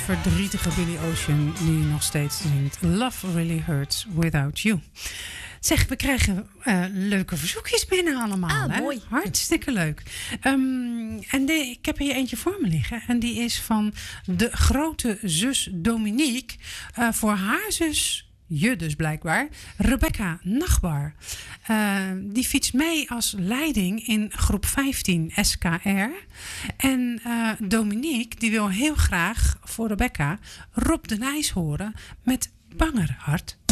verdrietige Billy Ocean die nog steeds zingt. Love really hurts without you. Zeg, we krijgen leuke verzoekjes binnen allemaal. Hè? Mooi. Hartstikke leuk. Ik heb hier eentje voor me liggen. En die is van de grote zus Dominique. Voor haar zus, je dus blijkbaar, Rebecca Nachtbar. Die fietst mee als leiding in groep 15 SKR. En Dominique die wil heel graag voor Rebecca Rob de Nijs horen met Bangerhart.